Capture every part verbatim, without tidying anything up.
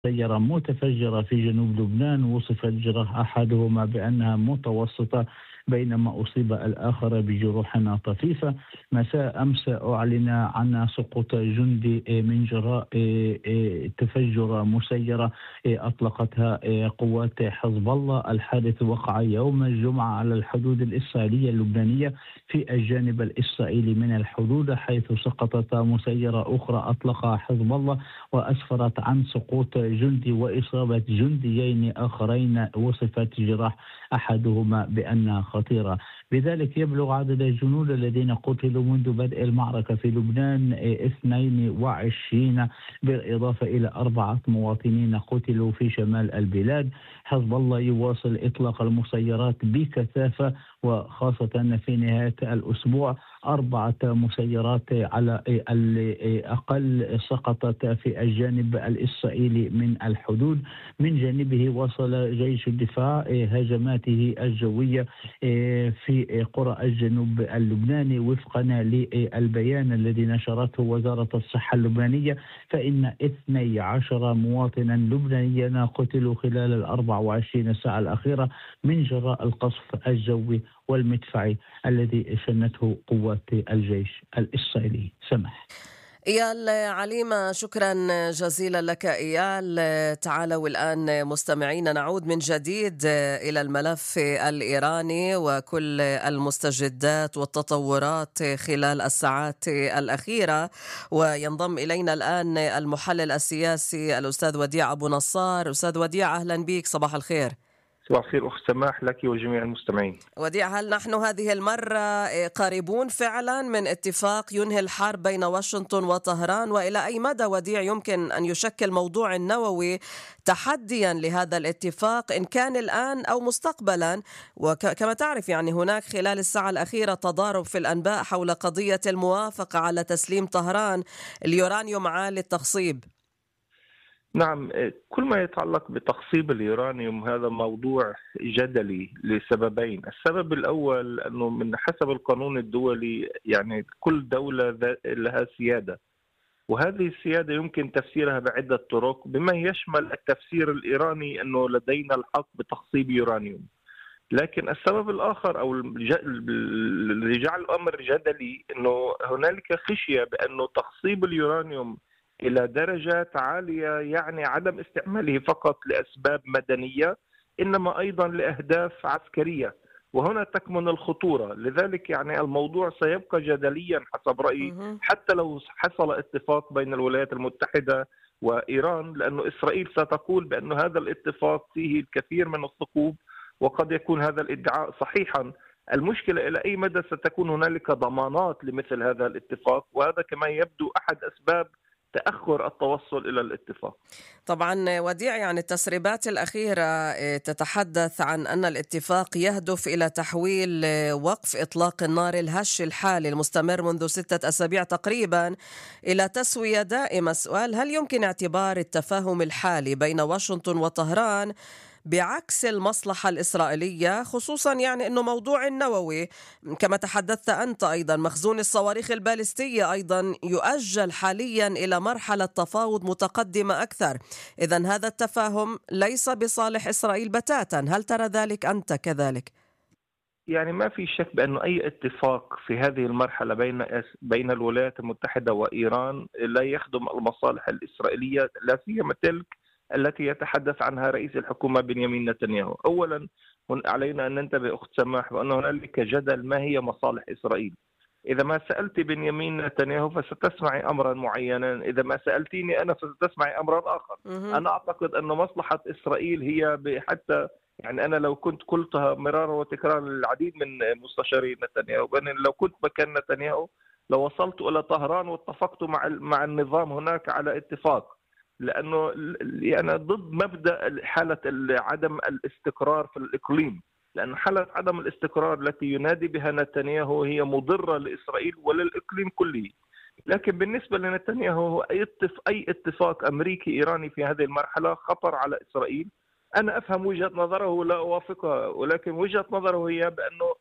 سيارة متفجرة في جنوب لبنان، وصف الجراح أحدهما بأنها متوسطة بينما أصيب الآخر بجروح طفيفة. مساء أمس أعلن عن سقوط جندي من جراء تفجر مسيرة أطلقتها قوات حزب الله. الحادث وقع يوم الجمعة على الحدود الإسرائيلية اللبنانية في الجانب الإسرائيلي من الحدود، حيث سقطت مسيرة أخرى أطلقها حزب الله وأسفرت عن سقوط جندي وإصابة جنديين آخرين وصفت جراح أحدهما بأنها خطيرة. بذلك يبلغ عدد الجنود الذين قتلوا منذ بدء المعركة في لبنان اثنين وعشرين، بالإضافة إلى أربعة مواطنين قتلوا في شمال البلاد. حزب الله يواصل إطلاق المسيرات بكثافة، وخاصة في نهاية الأسبوع أربعة مسيرات على الأقل سقطت في الجانب الإسرائيلي من الحدود. من جانبه وصل جيش الدفاع هجماته الجوية في قرى الجنوب اللبناني. وفقا للبيان الذي نشرته وزارة الصحة اللبنانية، فإن اثني عشر مواطنا لبنانيا قتلوا خلال الأربع وعشرين ساعة الأخيرة من جراء القصف الجوي والمدفعي الذي شنته قوات الجيش الإسرائيلي. سمح إيال عليمة، شكرا جزيلا لك إيال. تعالوا الآن مستمعين نعود من جديد إلى الملف الإيراني وكل المستجدات والتطورات خلال الساعات الأخيرة، وينضم إلينا الآن المحلل السياسي الأستاذ وديع أبو نصار. أستاذ وديع، أهلا بك، صباح الخير. صباح الخير أخت سماح لك وجميع المستمعين. وديع، هل نحن هذه المرة قريبون فعلا من اتفاق ينهي الحرب بين واشنطن وطهران؟ وإلى أي مدى وديع يمكن أن يشكل موضوع النووي تحديا لهذا الاتفاق إن كان الآن أو مستقبلا؟ وكما تعرف يعني هناك خلال الساعة الأخيرة تضارب في الأنباء حول قضية الموافقة على تسليم طهران اليورانيوم عالي التخصيب. نعم، كل ما يتعلق بتخصيب اليورانيوم هذا موضوع جدلي لسببين. السبب الأول أنه من حسب القانون الدولي يعني كل دولة لها سيادة، وهذه السيادة يمكن تفسيرها بعدة طرق، بما يشمل التفسير الإيراني أنه لدينا الحق بتخصيب يورانيوم. لكن السبب الآخر أو اللي جعل الأمر جدلي أنه هنالك خشية بأنه تخصيب اليورانيوم إلى درجات عالية يعني عدم استعماله فقط لأسباب مدنية، إنما أيضا لأهداف عسكرية، وهنا تكمن الخطورة. لذلك يعني الموضوع سيبقى جدليا حسب رأيي حتى لو حصل اتفاق بين الولايات المتحدة وإيران، لأنه إسرائيل ستقول بأن هذا الاتفاق فيه الكثير من الثقوب، وقد يكون هذا الادعاء صحيحا. المشكلة إلى أي مدى ستكون هنالك ضمانات لمثل هذا الاتفاق، وهذا كما يبدو أحد أسباب تأخر التوصل إلى الاتفاق. طبعا وديع، يعني التسريبات الأخيرة تتحدث عن أن الاتفاق يهدف إلى تحويل وقف إطلاق النار الهش الحالي المستمر منذ ستة أسابيع تقريبا إلى تسوية دائمة. سؤال: هل يمكن اعتبار التفاهم الحالي بين واشنطن وطهران بعكس المصلحة الإسرائيلية، خصوصا يعني أنه موضوع النووي كما تحدثت أنت أيضا مخزون الصواريخ البالستية أيضا يؤجل حاليا إلى مرحلة تفاوض متقدمة أكثر؟ إذن هذا التفاهم ليس بصالح إسرائيل بتاتا. هل ترى ذلك أنت كذلك؟ يعني ما في شك بأنه أي اتفاق في هذه المرحلة بين بين الولايات المتحدة وإيران لا يخدم المصالح الإسرائيلية، لا سيما تلك التي يتحدث عنها رئيس الحكومة بنيامين نتنياهو. أولا علينا أن ننتبه أخت سماح بأن هنالك جدل ما هي مصالح إسرائيل. إذا ما سألت بنيامين نتنياهو فستسمعي أمرا معينا، إذا ما سألتيني أنا فستسمعي أمرا آخر. أنا أعتقد أن مصلحة إسرائيل هي حتى يعني أنا لو كنت قلتها مرارا وتكرارا للعديد من مستشاري نتنياهو، بأن لو كنت مكان نتنياهو لو وصلت إلى طهران واتفقت مع مع النظام هناك على اتفاق، لأنه أنا ضد مبدأ حالة عدم الاستقرار في الإقليم، لأن حالة عدم الاستقرار التي ينادي بها نتنياهو هي مضرة لإسرائيل وللإقليم كله. لكن بالنسبة لنتنياهو أي اتفاق أمريكي إيراني في هذه المرحلة خطر على إسرائيل. أنا أفهم وجهة نظره لا أوافقها، ولكن وجهة نظره هي بأنه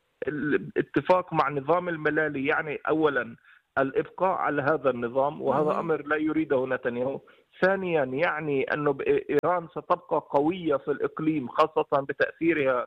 الاتفاق مع نظام الملالي يعني أولا الإبقاء على هذا النظام، وهذا أمر لا يريده نتنياهو. ثانيا يعني أنه إيران ستبقى قوية في الإقليم، خاصة بتأثيرها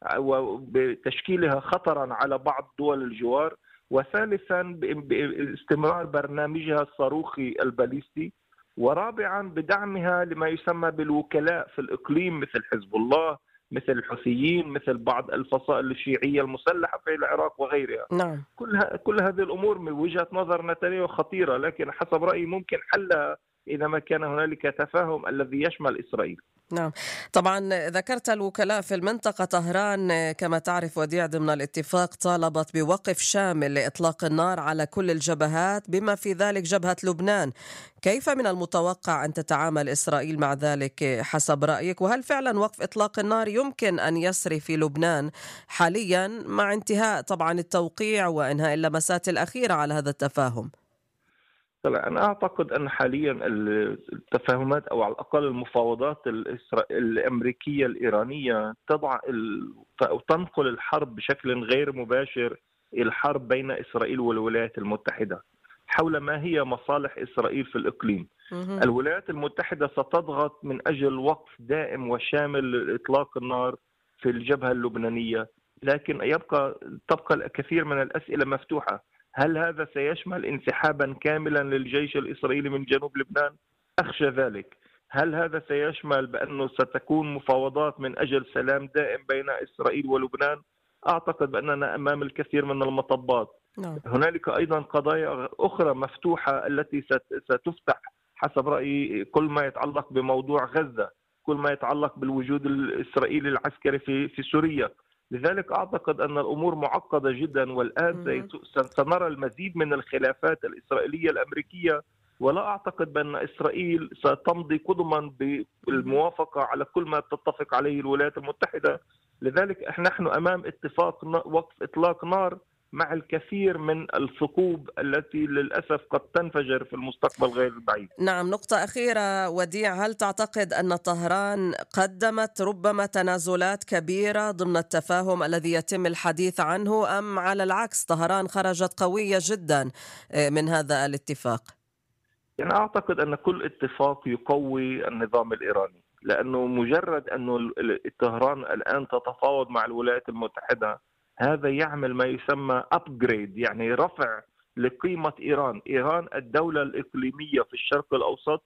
وبتشكيلها خطرا على بعض دول الجوار. وثالثا باستمرار برنامجها الصاروخي الباليستي. ورابعا بدعمها لما يسمى بالوكلاء في الإقليم مثل حزب الله، مثل الحوثيين، مثل بعض الفصائل الشيعية المسلحة في العراق وغيرها. نعم. كل كل هذه الأمور من وجهة نظر نتنياهو خطيرة، لكن حسب رأيي ممكن حلها إذا ما كان هنالك تفاهم الذي يشمل إسرائيل. نعم، طبعا ذكرت الوكلاء في المنطقة. طهران كما تعرف وديع ضمن الاتفاق طالبت بوقف شامل لإطلاق النار على كل الجبهات بما في ذلك جبهة لبنان. كيف من المتوقع أن تتعامل إسرائيل مع ذلك حسب رأيك؟ وهل فعلا وقف إطلاق النار يمكن أن يسري في لبنان حاليا مع انتهاء طبعا التوقيع وإنهاء اللمسات الأخيرة على هذا التفاهم؟ أنا أعتقد أن حاليا التفاهمات أو على الأقل المفاوضات الأمريكية الإيرانية تضع أو تنقل الحرب بشكل غير مباشر إلى الحرب بين إسرائيل والولايات المتحدة حول ما هي مصالح إسرائيل في الإقليم. الولايات المتحدة ستضغط من أجل وقف دائم وشامل لإطلاق النار في الجبهة اللبنانية، لكن يبقى تبقى الكثير من الأسئلة مفتوحة. هل هذا سيشمل انسحابا كاملا للجيش الإسرائيلي من جنوب لبنان؟ أخشى ذلك. هل هذا سيشمل بأنه ستكون مفاوضات من أجل سلام دائم بين إسرائيل ولبنان؟ أعتقد بأننا أمام الكثير من المطبات. نعم. هنالك أيضا قضايا أخرى مفتوحة التي ستفتح حسب رأيي، كل ما يتعلق بموضوع غزة، كل ما يتعلق بالوجود الإسرائيلي العسكري في في سوريا. لذلك أعتقد أن الأمور معقدة جدا، والآن سنرى المزيد من الخلافات الإسرائيلية الأمريكية، ولا أعتقد بأن إسرائيل ستمضي قدما بالموافقة على كل ما تتفق عليه الولايات المتحدة. لذلك نحن أمام اتفاق وقف إطلاق نار مع الكثير من الثقوب التي للأسف قد تنفجر في المستقبل غير البعيد. نعم، نقطة أخيرة وديع، هل تعتقد أن طهران قدمت ربما تنازلات كبيرة ضمن التفاهم الذي يتم الحديث عنه، أم على العكس طهران خرجت قوية جدا من هذا الاتفاق؟ يعني أعتقد أن كل اتفاق يقوي النظام الإيراني، لأنه مجرد أن طهران الآن تتفاوض مع الولايات المتحدة هذا يعمل ما يسمى أبجريد، يعني رفع لقيمة إيران. إيران الدولة الإقليمية في الشرق الأوسط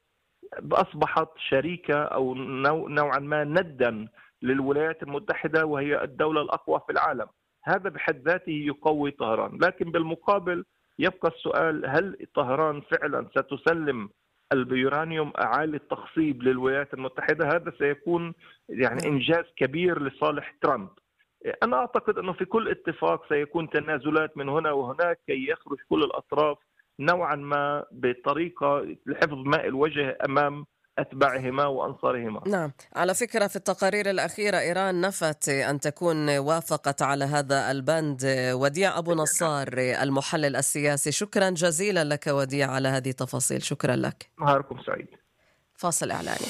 أصبحت شريكة أو نوعا ما ندا للولايات المتحدة، وهي الدولة الأقوى في العالم. هذا بحد ذاته يقوي طهران، لكن بالمقابل يبقى السؤال، هل طهران فعلا ستسلم اليورانيوم أعالي التخصيب للولايات المتحدة؟ هذا سيكون يعني إنجاز كبير لصالح ترامب. أنا أعتقد أنه في كل اتفاق سيكون تنازلات من هنا وهناك كي يخرج كل الأطراف نوعا ما بطريقة لحفظ ماء الوجه أمام أتباعهما وأنصارهما. نعم، على فكرة في التقارير الأخيرة إيران نفت أن تكون وافقت على هذا البند. وديع أبو نصار المحلل السياسي، شكرا جزيلا لك وديع على هذه التفاصيل. شكرا لك، نهاركم سعيد. فاصل إعلاني.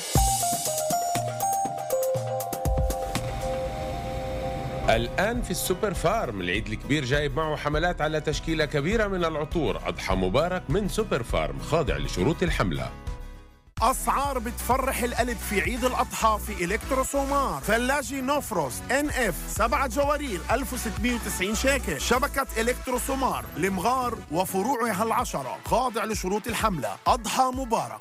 الآن في السوبر فارم العيد الكبير جايب معه حملات على تشكيلة كبيرة من العطور. أضحى مبارك من سوبر فارم، خاضع لشروط الحملة. أسعار بتفرح القلب في عيد الأضحى في إلكتروسومار. ثلاجة نوفروست ان اف سبعة جوارير ألف وستمائة وتسعين شيكل. شبكة إلكتروسومار لمغار وفروعها العشرة، خاضع لشروط الحملة. أضحى مبارك.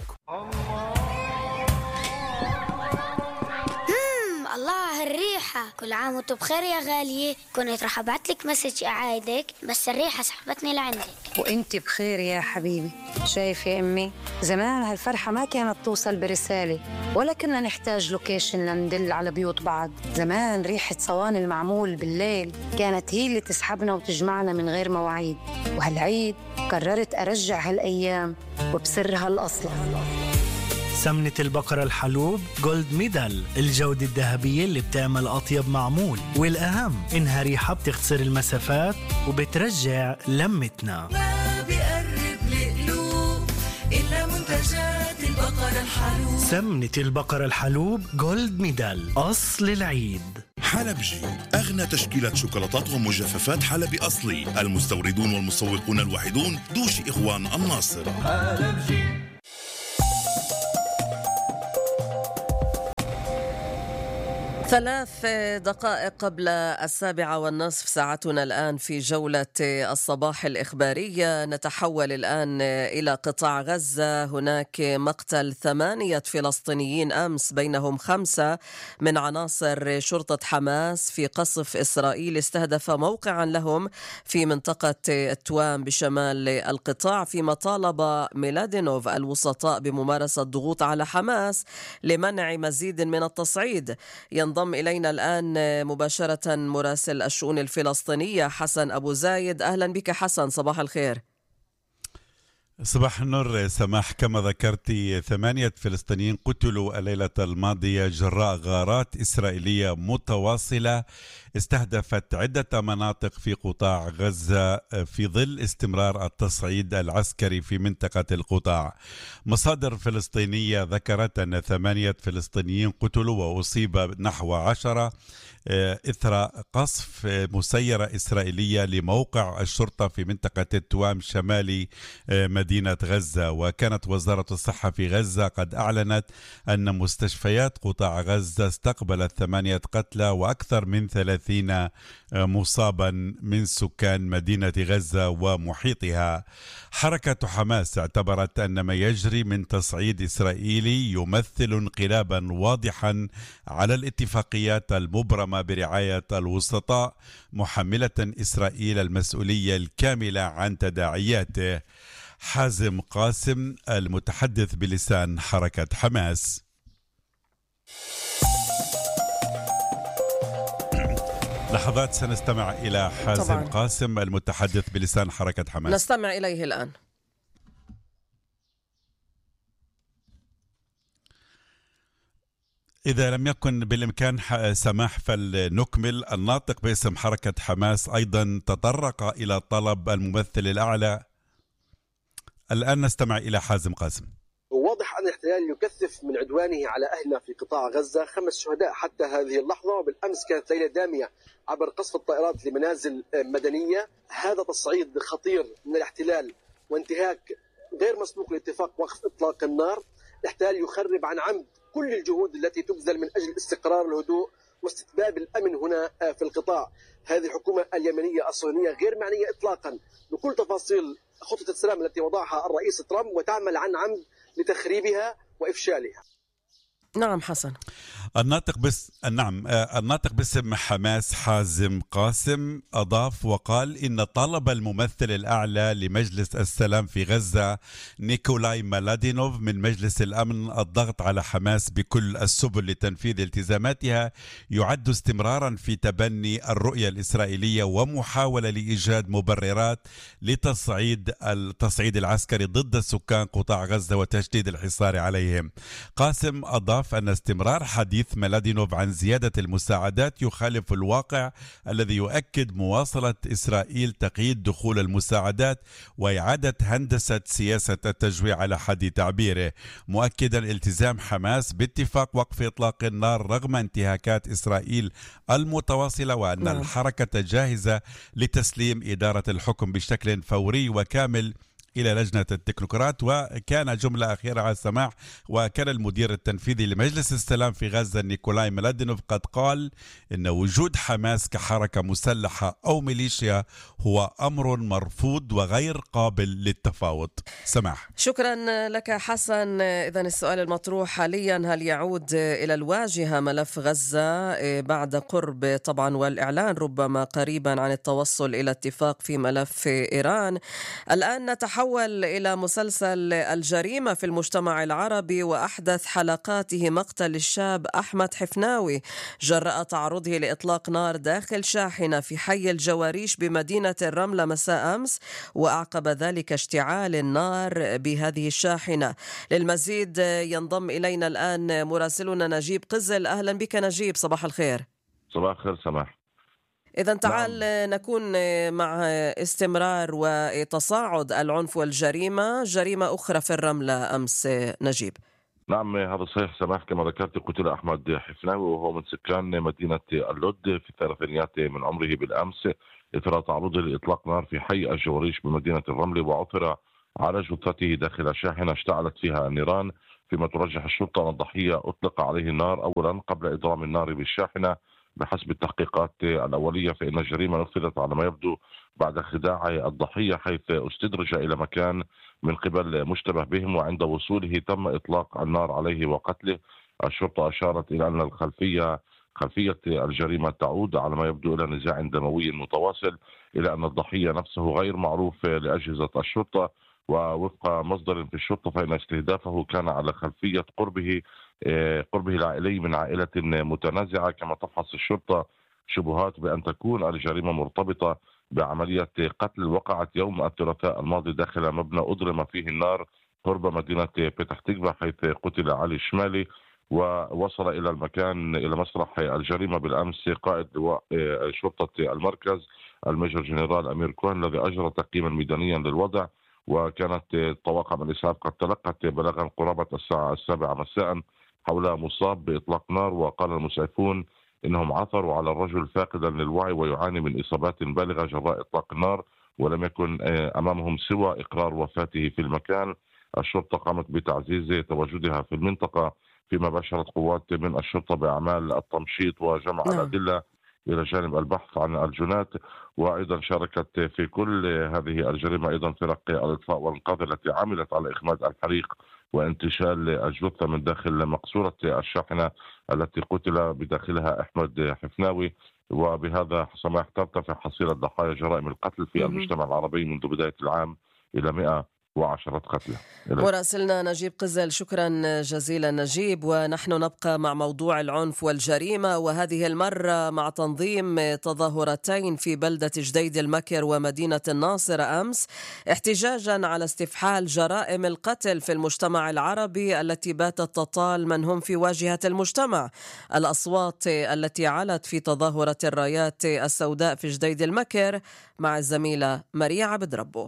الله هالريحة، كل عام وانتم بخير يا غالية. كنت رح ابعتلك مسج اعايدك بس الريحة سحبتني لعندك. وانت بخير يا حبيبي. شايف يا امي، زمان هالفرحة ما كانت توصل برسالة ولا كنا نحتاج لوكيشن لندل على بيوت بعض. زمان ريحة صواني المعمول بالليل كانت هي اللي تسحبنا وتجمعنا من غير مواعيد. وهالعيد قررت ارجع هالايام وبسرها الاصل. سمنة البقرة الحلوب جولد ميدال، الجودة الذهبية اللي بتعمل أطيب معمول، والأهم إنها ريحة بتختصر المسافات وبترجع لمتنا. ما بيقرب لقلوب إلا منتجات البقرة الحلوب. سمنة البقرة الحلوب جولد ميدال، أصل العيد. حلبجي، أغنى تشكيلة شوكولاتات ومجففات حلبي أصلي، المستوردون والمسوقون الوحيدون دوشي إخوان الناصر. حلبجي. ثلاث دقائق قبل السابعة والنصف ساعتنا الآن في جولة الصباح الإخبارية. نتحول الآن إلى قطاع غزة. هناك مقتل ثمانية فلسطينيين أمس، بينهم خمسة من عناصر شرطة حماس في قصف إسرائيل استهدف موقعا لهم في منطقة التوام بشمال القطاع، فيما طالب ميلادينوف الوسطاء بممارسة ضغوط على حماس لمنع مزيد من التصعيد. ينضم إلينا الآن مباشرة مراسل الشؤون الفلسطينية حسن أبو زايد. أهلا بك حسن، صباح الخير. صباح النور سماح. كما ذكرتي ثمانية فلسطينيين قتلوا الليلة الماضية جراء غارات إسرائيلية متواصلة استهدفت عدة مناطق في قطاع غزة في ظل استمرار التصعيد العسكري في منطقة القطاع. مصادر فلسطينية ذكرت أن ثمانية فلسطينيين قتلوا وأصيب نحو عشرة إثر قصف مسيرة إسرائيلية لموقع الشرطة في منطقة التوام شمالي مدينة غزة. وكانت وزارة الصحة في غزة قد أعلنت أن مستشفيات قطاع غزة استقبلت ثمانية قتلى وأكثر من ثلاثين مصابا من سكان مدينة غزة ومحيطها. حركة حماس اعتبرت أن ما يجري من تصعيد إسرائيلي يمثل انقلابا واضحا على الاتفاقيات المبرمة برعاية الوسطاء، محملة إسرائيل المسؤولية الكاملة عن تداعياته. حازم قاسم المتحدث بلسان حركة حماس. لحظات سنستمع إلى حازم طبعا. قاسم المتحدث بلسان حركة حماس. نستمع إليه الآن. إذا لم يكن بالإمكان سماح فلنكمل. الناطق باسم حركة حماس أيضا تطرق إلى طلب الممثل الأعلى. الآن نستمع إلى حازم قاسم. واضح أن الاحتلال يكثف من عدوانه على أهلنا في قطاع غزة. خمس شهداء حتى هذه اللحظة، وبالأمس كانت ليلة دامية عبر قصف الطائرات لمنازل مدنية. هذا تصعيد خطير من الاحتلال وانتهاك غير مسبوق لاتفاق وقف إطلاق النار. الاحتلال يخرب عن عمد كل الجهود التي تبذل من أجل استقرار الهدوء واستتباب الأمن هنا في القطاع. هذه الحكومة اليمنية الصهيونية غير معنية إطلاقا بكل تفاصيل خطة السلام التي وضعها الرئيس ترامب، وتعمل عن عمد لتخريبها وإفشالها. نعم حسن. الناطق بس نعم الناطق باسم حماس حازم قاسم أضاف وقال إن طلب الممثل الأعلى لمجلس السلام في غزة نيكولاي ميلادينوف من مجلس الأمن الضغط على حماس بكل السبل لتنفيذ التزاماتها يعد استمرارا في تبني الرؤية الإسرائيلية ومحاولة لإيجاد مبررات لتصعيد التصعيد العسكري ضد سكان قطاع غزة وتشديد الحصار عليهم. قاسم أضاف أن استمرار حديث ميلادينوف عن زيادة المساعدات يخالف الواقع الذي يؤكد مواصلة إسرائيل تقييد دخول المساعدات وإعادة هندسة سياسة التجويع على حد تعبيره، مؤكدا التزام حماس باتفاق وقف إطلاق النار رغم انتهاكات إسرائيل المتواصلة، وأن م. الحركة جاهزة لتسليم إدارة الحكم بشكل فوري وكامل إلى لجنة التكنوقراط. وكان جملة أخيرة على السماح، وكان المدير التنفيذي لمجلس السلام في غزة نيكولاي ميلادينوف قد قال إن وجود حماس كحركة مسلحة أو ميليشيا هو أمر مرفوض وغير قابل للتفاوض. سماح. شكرا لك حسن. إذن السؤال المطروح حاليا، هل يعود إلى الواجهة ملف غزة بعد قرب طبعا والإعلان ربما قريبا عن التوصل إلى اتفاق في ملف إيران؟ الآن نتحول إلى مسلسل الجريمة في المجتمع العربي وأحدث حلقاته مقتل الشاب أحمد حفناوي جراء تعرضه لإطلاق نار داخل شاحنة في حي الجواريش بمدينة الرملة مساء أمس، وأعقب ذلك اشتعال النار بهذه الشاحنة. للمزيد ينضم إلينا الآن مراسلنا نجيب قزل. أهلا بك نجيب، صباح الخير. صباح الخير سماح. إذن تعال نعم. نكون مع استمرار وتصاعد العنف والجريمة، جريمة أخرى في الرملة أمس نجيب. نعم هذا صحيح سماح. كما ذكرت قتل أحمد حفناوي وهو من سكان مدينة اللد في الثلاثينيات من عمره بالأمس إثر تعرضه لإطلاق نار في حي الجواريش بمدينة الرمل، وعثر على جثته داخل شاحنة اشتعلت فيها النيران فيما ترجح الشرطة أن الضحية أطلق عليه النار أولا قبل إضرام النار بالشاحنة. بحسب التحقيقات الأولية فإن الجريمة نفذت على ما يبدو بعد خداع الضحية، حيث استدرج إلى مكان من قبل مشتبه بهم، وعند وصوله تم إطلاق النار عليه وقتله. الشرطة أشارت إلى أن الخلفية خلفية الجريمة تعود على ما يبدو إلى نزاع دموي متواصل، إلى أن الضحية نفسه غير معروف لأجهزة الشرطة. ووفق مصدر في الشرطة فإن استهدافه كان على خلفية قربه قربه العائلي من عائلة متنازعة. كما تفحص الشرطة شبهات بأن تكون الجريمة مرتبطة بعملية قتل وقعت يوم الثلاثاء الماضي داخل مبنى أضرم فيه النار قرب مدينة بتح تكفى، حيث قتل علي الشمالي. ووصل إلى المكان إلى مسرح الجريمة بالأمس قائد لواء شرطة المركز الميجر جنرال أمير كوهن، الذي أجرى تقييما ميدانيا للوضع. وكانت طواقم الإسعاف قد تلقت بلاغا قرابة الساعة السابعة مساء حول مصاب بإطلاق نار، وقال المسعفون إنهم عثروا على الرجل فاقدا للوعي ويعاني من إصابات بالغة جراء إطلاق النار، ولم يكن أمامهم سوى إقرار وفاته في المكان. الشرطة قامت بتعزيز تواجدها في المنطقة، فيما باشرت قوات من الشرطة بأعمال التمشيط وجمع نعم. الأدلة إلى جانب البحث عن الجنات. وأيضا شاركت في كل هذه الجريمة أيضا فرق الإطفاء والإنقاذ التي عملت على إخماد الحريق وانتشال الجثة من داخل مقصورة الشاحنة التي قتل بداخلها أحمد حفناوي. وبهذا سماح ترتفع حصيلة ضحايا جرائم القتل في المجتمع العربي منذ بداية العام إلى مئة وعشرة قتلى. مراسلنا نجيب قزل، شكرا جزيلا نجيب. ونحن نبقى مع موضوع العنف والجريمة، وهذه المرة مع تنظيم تظاهرتين في بلدة جديد المكر ومدينة الناصر أمس احتجاجا على استفحال جرائم القتل في المجتمع العربي التي باتت تطال من هم في واجهة المجتمع. الأصوات التي علت في تظاهرة الرايات السوداء في جديد المكر مع الزميلة ماريا عبد ربه.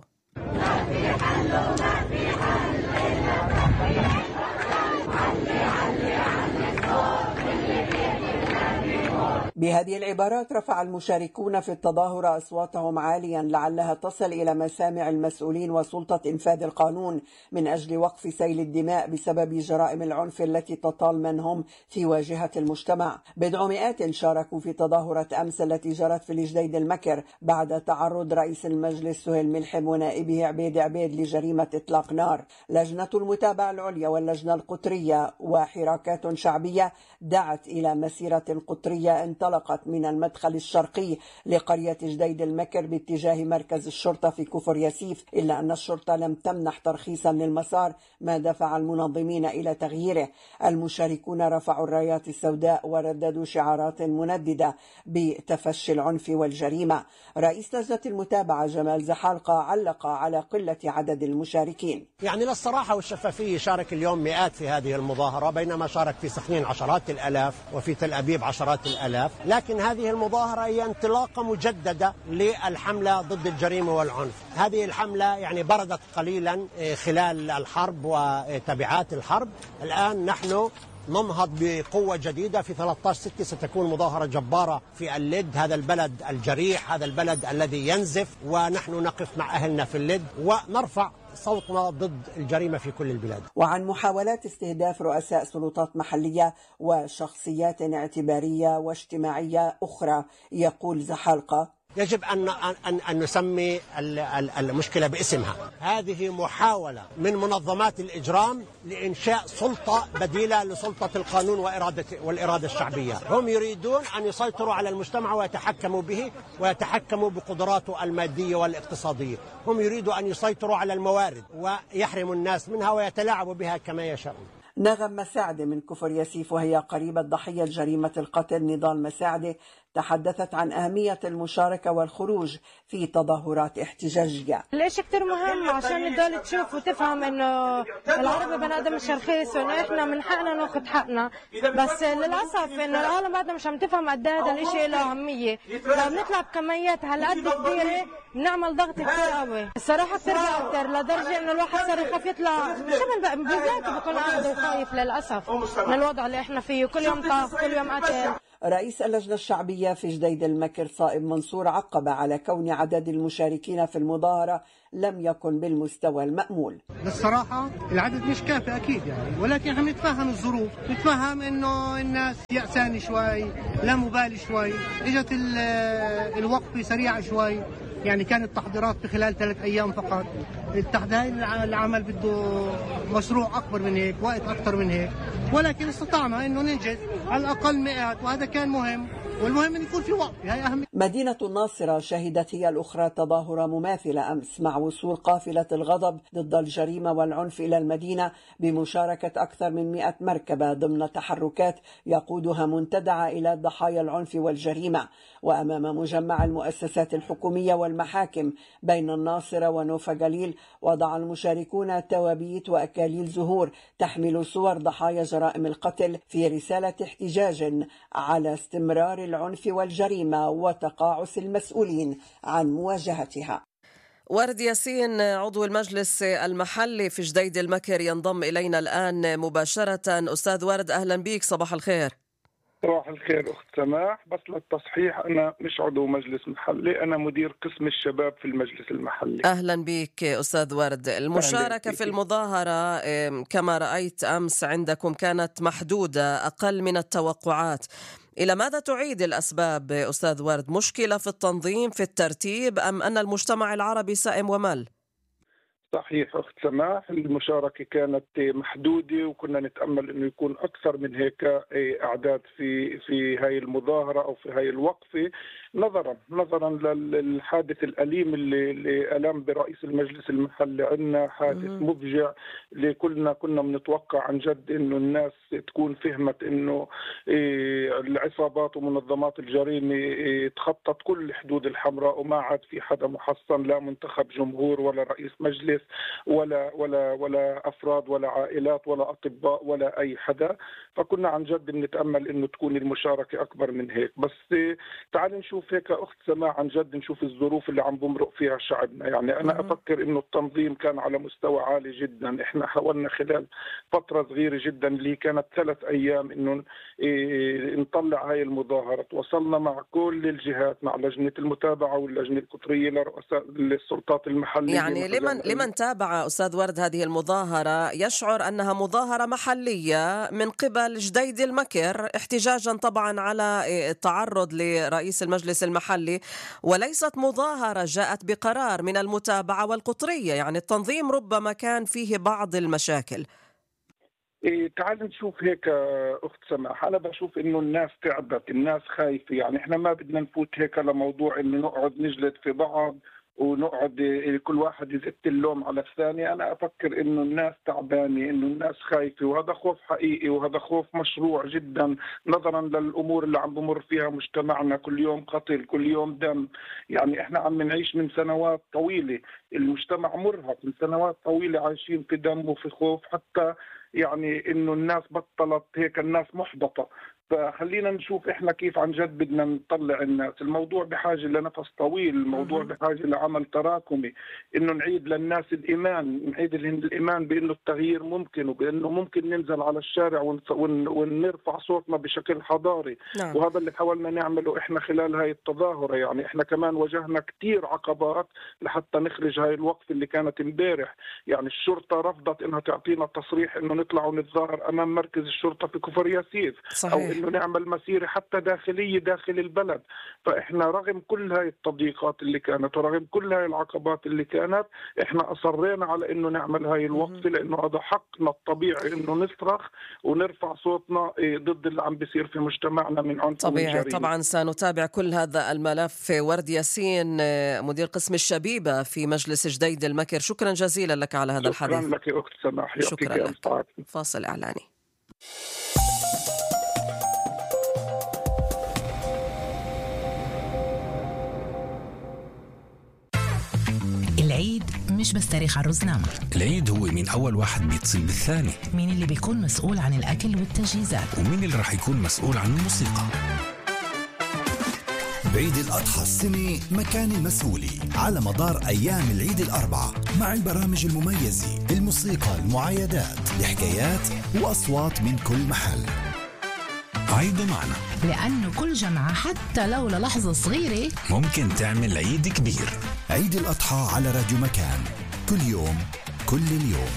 بهذه العبارات رفع المشاركون في التظاهرة أصواتهم عاليا لعلها تصل إلى مسامع المسؤولين وسلطة إنفاذ القانون من أجل وقف سيل الدماء بسبب جرائم العنف التي تطال من هم في واجهة المجتمع. بضع مئات شاركوا في تظاهرة أمس التي جرت في الجديد المكر بعد تعرض رئيس المجلس سهيل ملحم ونائبه عبيد عبيد لجريمة إطلاق نار. لجنة المتابعة العليا واللجنة القطرية وحراكات شعبية دعت إلى مسيرة قطرية انطلقت من المدخل الشرقي لقرية جديد المكر باتجاه مركز الشرطة في كفر ياسيف، إلا أن الشرطة لم تمنح ترخيصا للمسار ما دفع المنظمين إلى تغييره. المشاركون رفعوا الرايات السوداء ورددوا شعارات منددة بتفشي العنف والجريمة. رئيس لجنة المتابعة جمال زحالقة علق على قلة عدد المشاركين. يعني للصراحة والشفافية شارك اليوم مئات في هذه المظاهرة، بينما شارك في سخنين عشرات الآلاف وفي تل أبيب عشرات الآلاف. لكن هذه المظاهرة هي انطلاقة مجددة للحملة ضد الجريمة والعنف. هذه الحملة يعني بردت قليلا خلال الحرب وتبعات الحرب. الآن نحن ننهض بقوة جديدة. في ثلاثة عشر ستة ستكون مظاهرة جبارة في اللد، هذا البلد الجريح، هذا البلد الذي ينزف، ونحن نقف مع أهلنا في اللد ونرفع صوتنا ضد الجريمة في كل البلاد. وعن محاولات استهداف رؤساء سلطات محلية وشخصيات اعتبارية واجتماعية أخرى، يقول زحالقة: يجب أن أن أن نسمي المشكلة باسمها. هذه محاولة من منظمات الإجرام لإنشاء سلطة بديلة لسلطة القانون وإرادة والإرادة الشعبية. هم يريدون أن يسيطروا على المجتمع ويتحكموا به ويتحكموا بقدراته المادية والاقتصادية. هم يريدوا أن يسيطروا على الموارد ويحرموا الناس منها ويتلاعبوا بها كما يشاءون. نغم مساعدة من كفر ياسيف وهي قريبة ضحية جريمة القتل نضال مساعدة تحدثت عن أهمية المشاركة والخروج في تظاهرات احتجاجية. الاشي كتير مهم عشان نضل تشوف وتفهم انه العربي بني ادم مش رخيص وانه احنا من حقنا ناخذ حقنا، بس للاسف انه العالم بعدها مش عم تفهم قد ايه هذا الاشي له اهمية. لو بنطلع بكميات هالقد كبيرة بنعمل ضغط كتير قوي. الصراحة كتير بأثر لدرجة انه الواحد صار يخاف يطلع، بذاته بكون قاعد وخايف للاسف من الوضع اللي احنا فيه، كل يوم طاف كل يوم قتل. رئيس اللجنة الشعبية في جديد المكر صائب منصور عقب على كون عدد المشاركين في المظاهرة لم يكن بالمستوى المأمول. الصراحة العدد مش كافي أكيد يعني، ولكن احنا نتفهم الظروف، نتفهم إنه الناس يأسان شوي، لا مبالي شوي، إجت الوقفة سريعة شوي، يعني كانت تحضيرات في خلال ثلاث أيام فقط. التحضير العمل بده مشروع أكبر من هيك، وقت أكثر من هيك، ولكن استطعنا إنه ننجز على الأقل مئات، وهذا كان مهم، والمهم أن يكون في وقت. هاي أهم. مدينة الناصرة شهدت هي الأخرى تظاهرة مماثلة أمس مع وصول قافلة الغضب ضد الجريمة والعنف إلى المدينة بمشاركة أكثر من مئة مركبة ضمن تحركات يقودها منتدعة إلى ضحايا العنف والجريمة. وأمام مجمع المؤسسات الحكومية والمحاكم بين الناصرة ونوفا جليل وضع المشاركون توابيت وأكاليل زهور تحمل صور ضحايا جرائم القتل في رسالة احتجاج على استمرار العنف والجريمة وتقاعس المسؤولين عن مواجهتها. ورد ياسين عضو المجلس المحلي في جديد المكر ينضم إلينا الآن مباشرة. أستاذ ورد أهلا بك، صباح الخير. صباح الخير أخت سماح، بس للتصحيح أنا مش عضو مجلس محلي، أنا مدير قسم الشباب في المجلس المحلي. أهلا بك أستاذ ورد. المشاركة في المظاهرة كما رأيت أمس عندكم كانت محدودة أقل من التوقعات، إلى ماذا تعيد الأسباب أستاذ ورد؟ مشكلة في التنظيم في الترتيب أم أن المجتمع العربي سائم ومل؟ صحيح أخت سماح، المشاركة كانت محدودة وكنا نتأمل أنه يكون أكثر من هيك أعداد في في هاي المظاهرة أو في هاي الوقفة، نظرا نظرا للحادث الأليم اللي, اللي ألم برئيس المجلس المحلي. عندنا حادث مفجع اللي كلنا كنا بنتوقع عن جد أنه الناس تكون فهمت أنه العصابات ومنظمات الجريمة تخطت كل حدود الحمراء وما عاد في حدا محصن، لا منتخب جمهور ولا رئيس مجلس ولا ولا ولا افراد ولا عائلات ولا اطباء ولا اي حدا. فكنا عن جد بنتامل انه تكون المشاركه اكبر من هيك. بس تعال نشوف هيك اخت سماح، عن جد نشوف الظروف اللي عم بمرق فيها شعبنا. يعني انا افكر انه التنظيم كان على مستوى عالي جدا. احنا حاولنا خلال فتره صغيره جدا اللي كانت ثلاث ايام انه نطلع هاي المظاهره. تواصلنا مع كل الجهات، مع لجنه المتابعه واللجنه القطريه لرؤساء السلطات المحليه. يعني لمن لمن تابع أستاذ ورد هذه المظاهرة يشعر أنها مظاهرة محلية من قبل جديد المكر، احتجاجا طبعا على التعرض لرئيس المجلس المحلي، وليست مظاهرة جاءت بقرار من المتابعة والقطرية. يعني التنظيم ربما كان فيه بعض المشاكل. إيه تعال نشوف هيك أخت سماح، أنا بشوف إنه الناس تعبت، الناس خايفة. يعني إحنا ما بدنا نفوت هيك لموضوع إنه نقعد نجلد في بعض ونقعد كل واحد يزت اللوم على الثاني. أنا أفكر إنه الناس تعبانة، إنه الناس خايفة، وهذا خوف حقيقي وهذا خوف مشروع جدا نظرا للأمور اللي عم بمر فيها مجتمعنا. كل يوم قتل، كل يوم دم. يعني إحنا عم نعيش من سنوات طويلة، المجتمع مرهق، من سنوات طويلة عايشين في دم وفي خوف، حتى يعني إنه الناس بطلت هيك، الناس محبطة. فخلينا نشوف إحنا كيف عن جد بدنا نطلع الناس. الموضوع بحاجة لنفس طويل، الموضوع بحاجة لعمل تراكمي، إنه نعيد للناس الإيمان، نعيد الإيمان بإنه التغيير ممكن، وبإنه ممكن ننزل على الشارع ونرفع صوتنا بشكل حضاري. نعم. وهذا اللي حاولنا نعمله إحنا خلال هاي التظاهرة. يعني إحنا كمان واجهنا كتير عقبات لحتى نخرج هاي الوقفة اللي كانت امبارح. يعني الشرطة رفضت إنها تعطينا تصريح إنه نطلع ونتظاهر أمام مركز الشرطة في كفر ياسيف. صحيح. أو إنه نعمل مسيرة حتى داخلية داخل البلد. فإحنا رغم كل هاي التضييقات اللي كانت ورغم كل هاي العقبات اللي كانت، إحنا أصرينا على إنه نعمل هاي الوقفة، لأنه هذا حقنا الطبيعي إنه نصرخ ونرفع صوتنا ضد اللي عم بيصير في مجتمعنا من عنف طبيعي. طبعا سنتابع كل هذا الملف. ورد ياسين مدير قسم الشبيبة في مجلس جديد المكر، شكرا جزيلا لك على هذا الحديث. شكرا لك أخت سماح. شكرا لك. فاصل إعلاني. العيد مش بس تاريخ عروس نعمة، العيد هو مين أول واحد بيتصل بالثاني، مين اللي بيكون مسؤول عن الأكل والتجهيزات، ومين اللي رح يكون مسؤول عن الموسيقى. بعيد الأضحى السنة مكان المسؤولي على مدار أيام العيد الأربعة، مع البرامج المميزة، الموسيقى، المعايدات، الحكايات وأصوات من كل محل. عيدوا معنا، لأنه كل جمعة حتى لو للحظة صغيرة ممكن تعمل عيد كبير. عيد الأضحى على راديو مكان، كل يوم كل اليوم.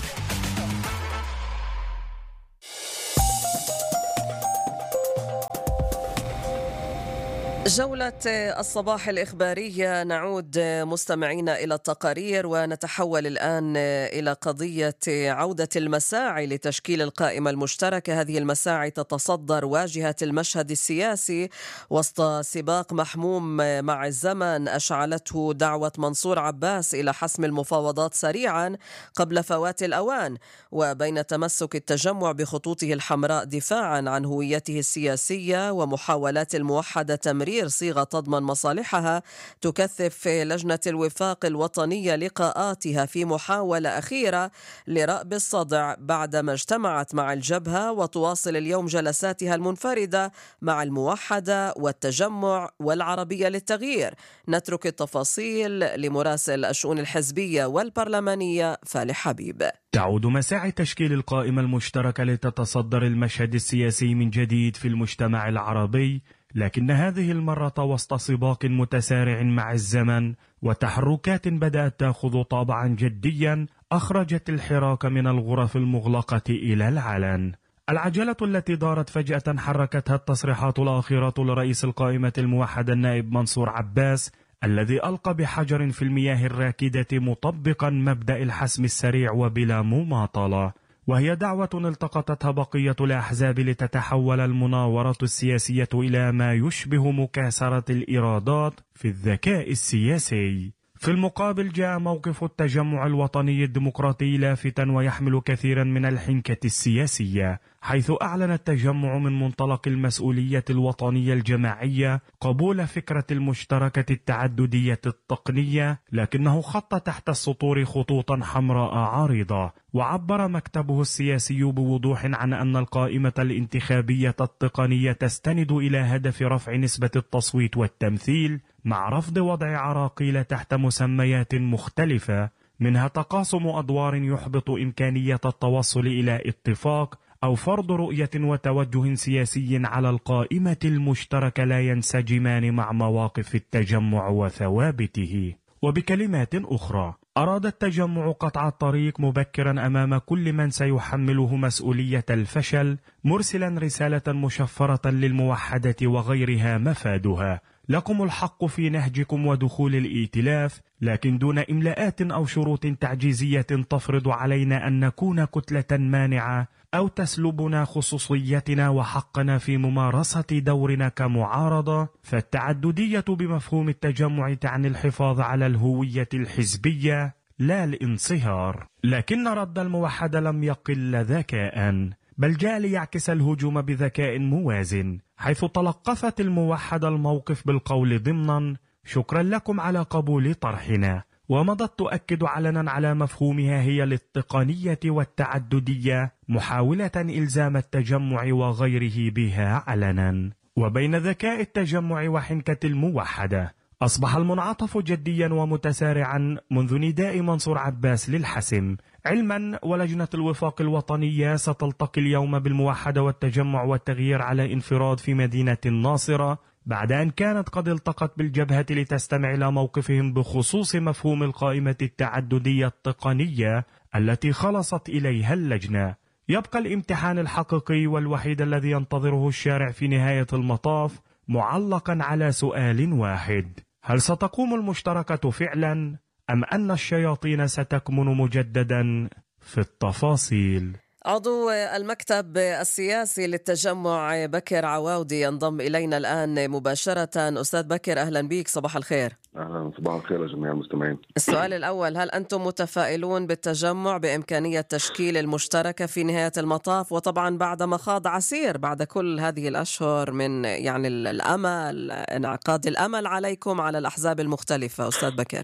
جولة الصباح الإخبارية، نعود مستمعينا إلى التقارير ونتحول الآن إلى قضية عودة المساعي لتشكيل القائمة المشتركة. هذه المساعي تتصدر واجهة المشهد السياسي وسط سباق محموم مع الزمن أشعلته دعوة منصور عباس إلى حسم المفاوضات سريعا قبل فوات الأوان، وبين تمسك التجمع بخطوطه الحمراء دفاعا عن هويته السياسية ومحاولات الموحدة تمرير صيغة تضمن مصالحها، تكثف لجنة الوفاق الوطنية لقاءاتها في محاولة أخيرة لرأب الصدع بعدما اجتمعت مع الجبهة، وتواصل اليوم جلساتها المنفردة مع الموحدة والتجمع والعربية للتغيير. نترك التفاصيل لمراسل الشؤون الحزبية والبرلمانية فالح حبيب. تعود مساعي تشكيل القائمة المشتركة لتتصدر المشهد السياسي من جديد في المجتمع العربي، لكن هذه المرة وسط سباق متسارع مع الزمن وتحركات بدأت تأخذ طابعا جديا أخرجت الحراك من الغرف المغلقة إلى العلن. العجلة التي دارت فجأة حركتها التصريحات الأخيرة لرئيس القائمة الموحدة النائب منصور عباس، الذي ألقى بحجر في المياه الراكدة مطبقا مبدأ الحسم السريع وبلا مماطلة، وهي دعوة التقطتها بقية الأحزاب لتتحول المناورة السياسية إلى ما يشبه مكاسرة الإرادات في الذكاء السياسي. في المقابل جاء موقف التجمع الوطني الديمقراطي لافتا ويحمل كثيرا من الحنكة السياسية، حيث أعلن التجمع من منطلق المسؤولية الوطنية الجماعية قبول فكرة المشتركة التعددية التقنية، لكنه خط تحت السطور خطوطا حمراء عارضة. وعبر مكتبه السياسي بوضوح عن أن القائمة الانتخابية التقنية تستند إلى هدف رفع نسبة التصويت والتمثيل، مع رفض وضع عراقيل تحت مسميات مختلفة، منها تقاسم أدوار يحبط إمكانية التوصل إلى اتفاق، أو فرض رؤية وتوجه سياسي على القائمة المشتركة لا ينسجمان مع مواقف التجمع وثوابته. وبكلمات أخرى، أراد التجمع قطع الطريق مبكرا أمام كل من سيحمله مسؤولية الفشل، مرسلا رسالة مشفرة للموحدة وغيرها مفادها: لكم الحق في نهجكم ودخول الائتلاف، لكن دون إملاءات أو شروط تعجيزية تفرض علينا أن نكون كتلة مانعة أو تسلبنا خصوصيتنا وحقنا في ممارسة دورنا كمعارضة. فالتعددية بمفهوم التجمع تعني الحفاظ على الهوية الحزبية لا الانصهار. لكن رد الموحدة لم يقل ذكاء، بل جاء ليعكس الهجوم بذكاء موازن، حيث تلقفت الموحدة الموقف بالقول ضمنا: شكرا لكم على قبول طرحنا، ومضت تؤكد علنا على مفهومها هي التقنية والتعددية، محاولة إلزام التجمع وغيره بها علنا. وبين ذكاء التجمع وحنكة الموحدة، أصبح المنعطف جديا ومتسارعا منذ نداء منصور عباس للحسم، علما ولجنة الوفاق الوطنية ستلتقي اليوم بالموحدة والتجمع والتغيير على انفراد في مدينة الناصرة، بعد أن كانت قد التقت بالجبهة لتستمع إلى موقفهم بخصوص مفهوم القائمة التعددية التقنية التي خلصت إليها اللجنة. يبقى الامتحان الحقيقي والوحيد الذي ينتظره الشارع في نهاية المطاف معلقا على سؤال واحد: هل ستقوم المشتركة فعلا، أم أن الشياطين ستكمن مجددا في التفاصيل؟ عضو المكتب السياسي للتجمع بكر عواودي ينضم إلينا الآن مباشرة. أستاذ بكر، أهلا بك، صباح الخير. أهلا، صباح الخير لجميع المستمعين. السؤال الأول: هل أنتم متفائلون بالتجمع بإمكانية تشكيل المشتركة في نهاية المطاف، وطبعا بعد ما خاض عسير بعد كل هذه الأشهر من يعني الأمل، انعقاد الأمل عليكم على الأحزاب المختلفة؟ أستاذ بكر.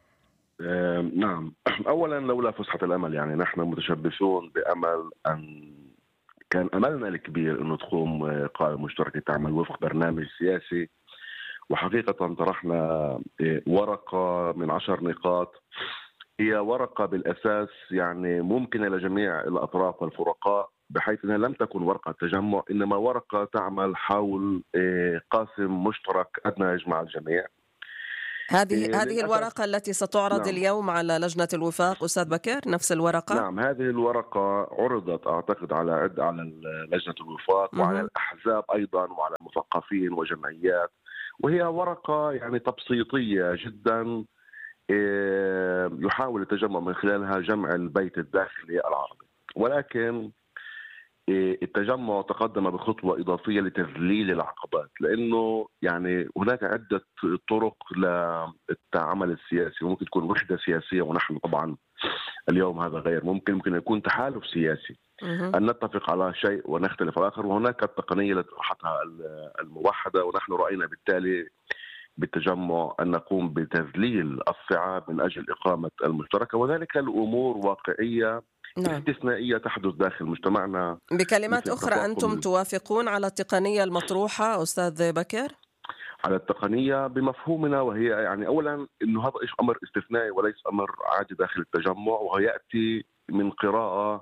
آه نعم، أولا لولا فسحة الأمل، يعني نحن متشبثون بأمل أن كان أملنا الكبير أنه تقوم قائمة مشتركة تعمل وفق برنامج سياسي، وحقيقة طرحنا ورقة من عشر نقاط، هي ورقة بالأساس يعني ممكنة لجميع الأطراف والفرقاء بحيث أنها لم تكن ورقة تجمع، إنما ورقة تعمل حول قاسم مشترك أدنى يجمع الجميع. هذه هذه الورقة التي ستعرض نعم. اليوم على لجنة الوفاق أستاذ بكر، نفس الورقة؟ نعم، هذه الورقة عرضت أعتقد على عد على لجنة الوفاق م- وعلى الأحزاب أيضا وعلى المثقفين وجمعيات، وهي ورقة يعني تبسيطية جدا يحاول التجمع من خلالها جمع البيت الداخلي العربي، ولكن التجمع تقدم بخطوة إضافية لتذليل العقبات، لأنه يعني هناك عدة طرق للعمل السياسي، وممكن تكون وحدة سياسية، ونحن طبعا اليوم هذا غير ممكن. ممكن يكون تحالف سياسي أن نتفق على شيء ونختلف على آخر، وهناك التقنية التي طرحتها الموحدة، ونحن رأينا بالتالي بالتجمع أن نقوم بتذليل الصعاب من أجل إقامة المشتركة، وذلك الأمور واقعية نعم. استثنائية تحدث داخل مجتمعنا. بكلمات أخرى أنتم توافقون على التقنية المطروحة أستاذ بكر؟ على التقنية بمفهومنا، وهي يعني أولا أنه هذا أمر استثنائي وليس أمر عادي داخل التجمع، وهو يأتي من قراءة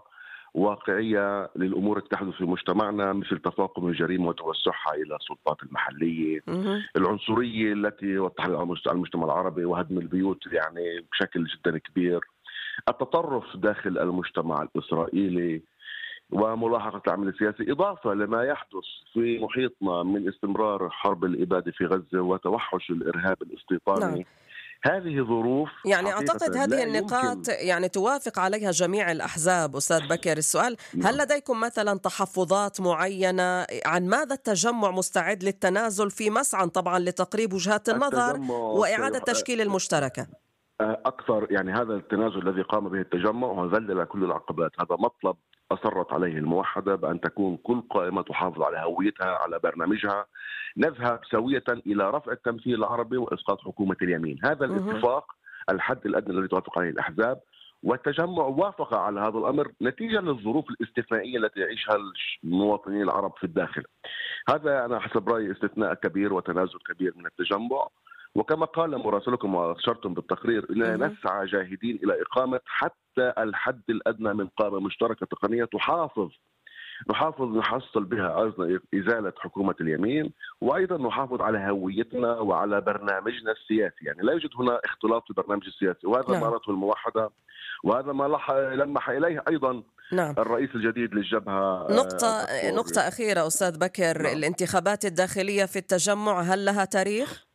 واقعية للأمور التي تحدث في مجتمعنا، مثل تفاقم الجريمة وتوسعها إلى السلطات المحلية، العنصرية التي وضحت على المجتمع العربي وهدم البيوت يعني بشكل جدا كبير، التطرف داخل المجتمع الإسرائيلي وملاحقة العمل السياسي، إضافة لما يحدث في محيطنا من استمرار حرب الإبادة في غزة وتوحش الإرهاب الاستيطاني. نعم. هذه ظروف يعني أعتقد هذه النقاط يعني توافق عليها جميع الأحزاب أستاذ بكر. السؤال نعم. هل لديكم مثلا تحفظات معينة عن ماذا التجمع مستعد للتنازل في مسعى طبعا لتقريب وجهات النظر وإعادة تشكيل المشتركة؟ أكثر يعني هذا التنازل الذي قام به التجمع وذلل كل العقبات، هذا مطلب أصرت عليه الموحدة بأن تكون كل قائمة تحافظ على هويتها على برنامجها، نذهب سوية إلى رفع التمثيل العربي وإسقاط حكومة اليمين. هذا الاتفاق الحد الأدنى الذي توافق عليه الأحزاب، والتجمع وافق على هذا الأمر نتيجة للظروف الاستثنائية التي يعيشها المواطنين العرب في الداخل. هذا أنا حسب رأيي استثناء كبير وتنازل كبير من التجمع، وكما قال مراسلكم وأشرتم بالتقرير إننا نسعى جاهدين إلى إقامة حتى الحد الأدنى من قائمة مشتركة تقنية تحافظ نحافظ نحصل بها أيضا إزالة حكومة اليمين، وأيضا نحافظ على هويتنا وعلى برنامجنا السياسي. يعني لا يوجد هنا اختلاط في البرنامج السياسي، وهذا نعم. ما رأته الموحدة، وهذا ما لمح إليه أيضا نعم. الرئيس الجديد للجبهة. نقطة نقطة أخيرة أستاذ بكر، نعم. الانتخابات الداخلية في التجمع هل لها تاريخ؟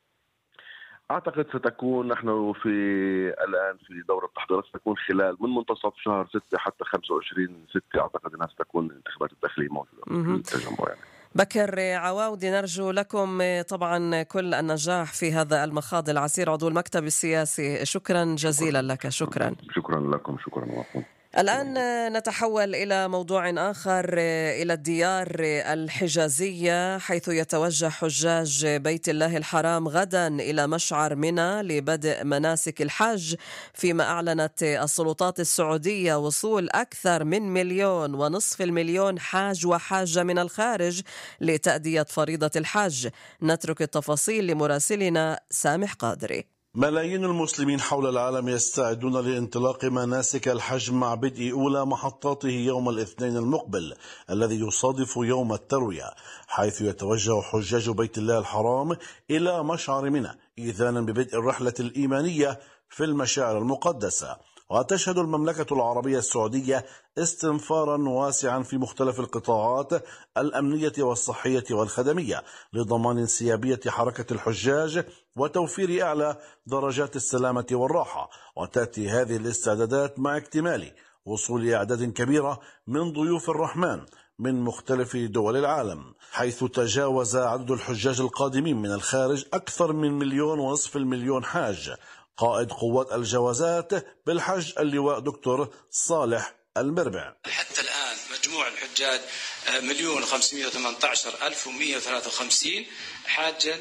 أعتقد ستكون نحن في الآن في دورة التحضيرات، ستكون خلال من منتصف شهر ستة حتى خمسة وعشرين ستة أعتقد أنها ستكون الانتخابات الداخلية موجودة في التجمع. يعني بكر عواودي، نرجو لكم طبعا كل النجاح في هذا المخاض العسير، عضو المكتب السياسي. شكرا جزيلا لك. شكرا شكرا لكم. شكرا لكم. الآن نتحول إلى موضوع آخر، إلى الديار الحجازية، حيث يتوجه حجاج بيت الله الحرام غدا إلى مشعر منى لبدء مناسك الحج، فيما أعلنت السلطات السعودية وصول أكثر من مليون ونصف المليون حاج وحاجة من الخارج لتأدية فريضة الحج. نترك التفاصيل لمراسلنا سامح قادري. ملايين المسلمين حول العالم يستعدون لانطلاق مناسك الحج مع بدء أولى محطاته يوم الاثنين المقبل الذي يصادف يوم التروية، حيث يتوجه حجاج بيت الله الحرام إلى مشعر منى إذانا ببدء الرحلة الإيمانية في المشاعر المقدسة. وتشهد المملكة العربية السعودية استنفارا واسعا في مختلف القطاعات الأمنية والصحية والخدمية لضمان انسيابية حركة الحجاج وتوفير أعلى درجات السلامة والراحة. وتأتي هذه الاستعدادات مع اكتمال وصول أعداد كبيرة من ضيوف الرحمن من مختلف دول العالم، حيث تجاوز عدد الحجاج القادمين من الخارج أكثر من مليون ونصف المليون حاج. قائد قوات الجوازات بالحج اللواء دكتور صالح المربع: حتى الآن مجموع الحجاج مليون خمسمائة وثمانية عشر ألف ومئة وثلاثة وخمسين حاجا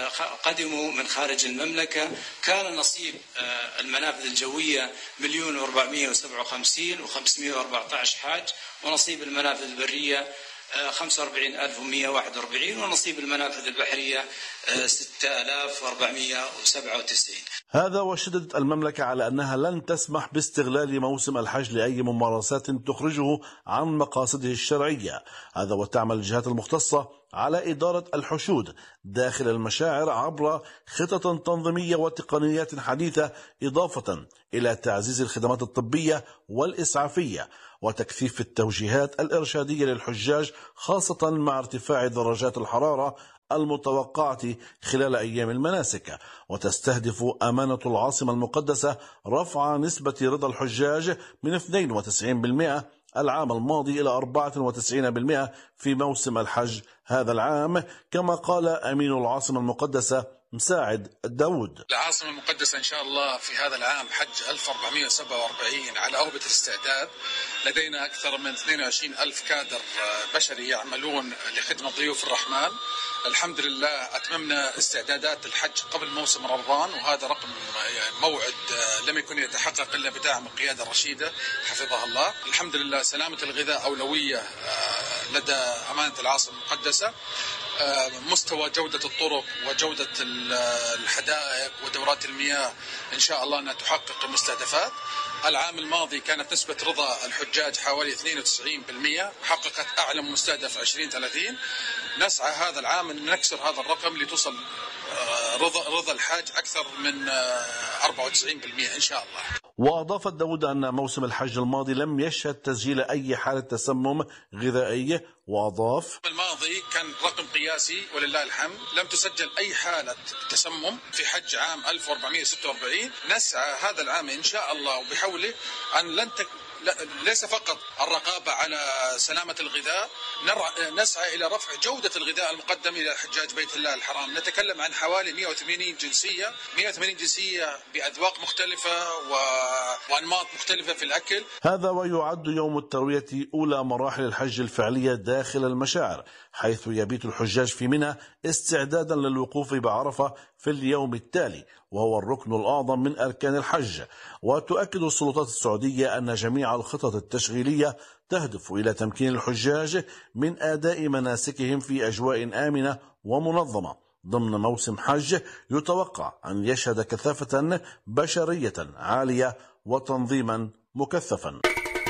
قدموا من خارج المملكة. كان نصيب المنافذ الجوية مليون وأربعمائة وسبعة وخمسين وخمسمائة وأربعة عشر حاج، ونصيب المنافذ البرية خمسة وأربعين ألف ومئة وواحد وأربعين، ونصيب المنافذ البحرية ستة آلاف وأربعمئة وسبعة وتسعين. هذا وشددت المملكة على أنها لن تسمح باستغلال موسم الحج لأي ممارسات تخرجه عن مقاصده الشرعية. هذا وتعمل الجهات المختصة على إدارة الحشود داخل المشاعر عبر خطط تنظيمية وتقنيات حديثة، إضافة إلى تعزيز الخدمات الطبية والإسعافية وتكثيف التوجيهات الإرشادية للحجاج، خاصة مع ارتفاع درجات الحرارة المتوقعة خلال أيام المناسك. وتستهدف أمانة العاصمة المقدسة رفع نسبة رضا الحجاج من اثنين وتسعين بالمئة العام الماضي إلى أربعة وتسعين بالمئة في موسم الحج هذا العام، كما قال أمين العاصمة المقدسة مساعد داود. العاصمة المقدسة إن شاء الله في هذا العام حج ألف وأربعمئة وسبعة وأربعين على أوبة الاستعداد. لدينا أكثر من اثنين وعشرين ألف كادر بشري يعملون لخدمة ضيوف الرحمن. الحمد لله أتممنا استعدادات الحج قبل موسم رمضان، وهذا رقم موعد لم يكن يتحقق إلا بدعم القيادة الرشيدة حفظها الله. الحمد لله سلامة الغذاء أولوية لدى أمانة العاصمة المقدسة. مستوى جودة الطرق وجودة الحدائق ودورات المياه إن شاء الله أنها تحقق المستهدفات. العام الماضي كانت نسبة رضا الحجاج حوالي اثنين وتسعين بالمئة، حققت أعلى مستهدف عشرين ثلاثين. نسعى هذا العام أن نكسر هذا الرقم لتصل رضا رضا الحاج أكثر من أربعة وتسعين بالمئة إن شاء الله. وأضافت داود أن موسم الحج الماضي لم يشهد تسجيل أي حالة تسمم غذائي. وأضاف الماضي كان رقم قياسي ولله الحمد، لم تسجل أي حالة تسمم في حج عام ألف وأربعمئة وستة وأربعين. نسعى هذا العام إن شاء الله وبحوله أن لن تك... ليس فقط الرقابة على سلامة الغذاء، نسعى إلى رفع جودة الغذاء المقدم إلى حجاج بيت الله الحرام. نتكلم عن حوالي مئة وثمانين جنسية مئة وثمانين جنسية بأذواق مختلفة و... وأنماط مختلفة في الأكل. هذا ويعد يوم التروية أولى مراحل الحج الفعلية داخل المشاعر، حيث يبيت الحجاج في منى استعدادا للوقوف بعرفة في اليوم التالي، وهو الركن الأعظم من أركان الحج. وتؤكد السلطات السعودية أن جميع الخطط التشغيلية تهدف إلى تمكين الحجاج من أداء مناسكهم في أجواء آمنة ومنظمة ضمن موسم حج يتوقع أن يشهد كثافة بشرية عالية وتنظيما مكثفا.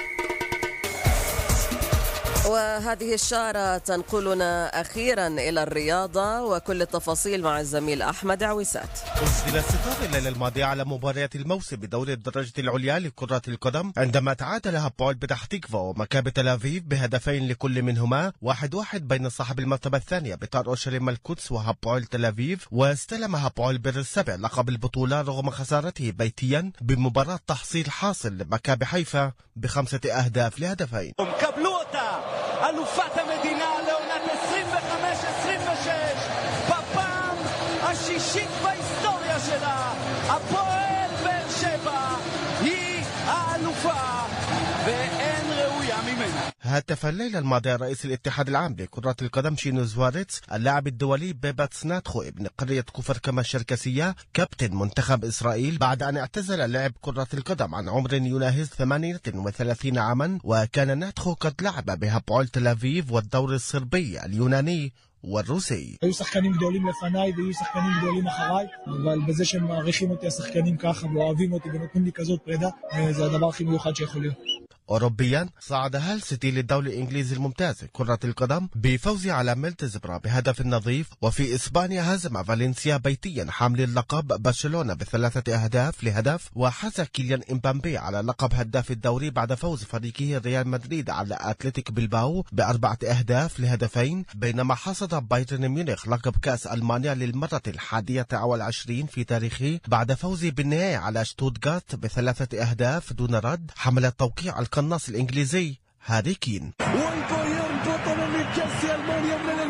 وهذه الشارة تنقلنا أخيرا إلى الرياضة وكل التفاصيل مع الزميل أحمد عويسات. أسدل الستار الليلة الماضية على مباريات الموسم بدوري الدرجة العليا لكرة القدم، عندما تعادل هابول بتح تكفا ومكابي تل أبيب بهدفين لكل منهما، واحد واحد بين صاحب المرتبة الثانية بتار أورشليم القدس وهابول تل أبيب. واستلم هابول بر السبع لقب البطولة رغم خسارته بيتيا بمباراة تحصيل حاصل لمكابي حيفا بخمسة أهداف لهدفين. אלופת המדינה לעונת עשרים וחמש עשרים ושש, בפעם השישית בהיסטוריה שלה, הפועל באר שבע היא האלופה ואין ראויה ממנה. هاتف الليلة الماضية رئيس الاتحاد العام لكرة القدم شينو زواريتس اللاعب الدولي بيباتس ناتخو ابن قرية كفر كما الشركسية كابتن منتخب إسرائيل بعد أن اعتزل لعب كرة القدم عن عمر يناهز ثمانية وثلاثين عاما. وكان ناتخو قد لعب بهابول تل أبيب والدوري الصربي اليوناني والروسي. היו שחקנים גדולים לפניי והיו שחקנים גדולים אחריי, אבל בזה שהם מעריכים אותי השחקנים ככה ואוהבים אותי ונותנים לי כזאת פרידה, זה הדבר הכי מיוחד שיכול להיות. أوروبيا صعد هال سيتي للدوري الإنجليزي الممتاز كرة القدم بفوزه على ميلتزبرا بهدف نظيف. وفي إسبانيا هزم فالنسيا بيتيا حامل اللقب برشلونة بثلاثة أهداف لهدف. وحاز كيليان إمبامبي على لقب هداف الدوري بعد فوز فريقه ريال مدريد على أتلتيك بلباو بأربعة أهداف لهدفين. بينما حصد بايرن ميونخ لقب كأس ألمانيا للمرة الحادية والعشرين في تاريخه بعد فوزه بالنهاية على شتوتغارت بثلاثة أهداف دون رد. حمل توقيع القناص الإنجليزي هاري كين. والبايرن بطل من كأس ألمانيا من المرة الواحدة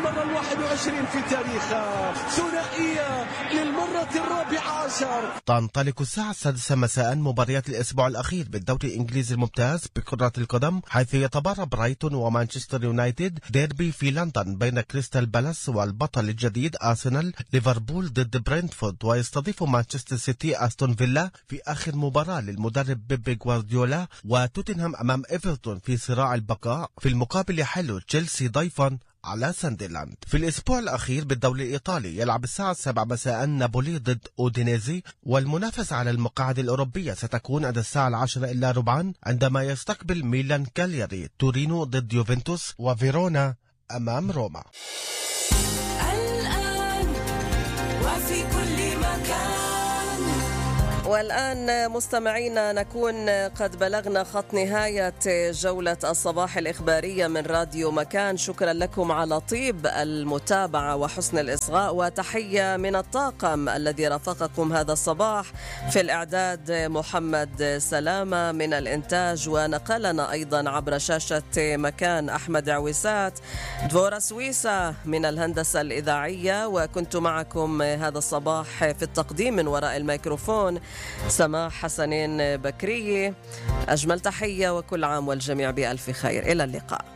واحد وعشرين في تاريخها، ثنائية للمرة الرابعة عشر. تنطلق الساعة السادسة مساء مباريات الأسبوع الأخير بالدوري الإنجليزي الممتاز بكرة القدم، حيث يتبارى برايتون ومانشستر يونايتد، ديربي في لندن بين كريستال بالاس والبطل الجديد أرسنال، ليفربول ضد برينتفورد، ويستضيف مانشستر سيتي أستون فيلا في آخر مباراة للمدرب بيب غوارديولا، وتوتنهام أمام إيفرتون في صراع البقاء. في المقابل يحل تشيلسي ضيفا على ساندرلاند. في الأسبوع الأخير بالدوري الإيطالي يلعب الساعة السابعة مساء نابولي ضد أودينيزي، والمنافسة على المقاعد الأوروبية ستكون عند الساعة العاشرة إلا ربعا عندما يستقبل ميلان كالياري، تورينو ضد يوفنتوس، وفيرونا أمام روما. الآن وفي كل مكان. والآن مستمعينا نكون قد بلغنا خط نهاية جولة الصباح الإخبارية من راديو مكان. شكرا لكم على طيب المتابعة وحسن الإصغاء، وتحية من الطاقم الذي رافقكم هذا الصباح. في الإعداد محمد سلامة، من الإنتاج ونقلنا أيضا عبر شاشة مكان أحمد عويسات، دفورة سويسة من الهندسة الإذاعية، وكنت معكم هذا الصباح في التقديم من وراء الميكروفون سماح حسنين بكرية. أجمل تحية وكل عام والجميع بألف خير. إلى اللقاء.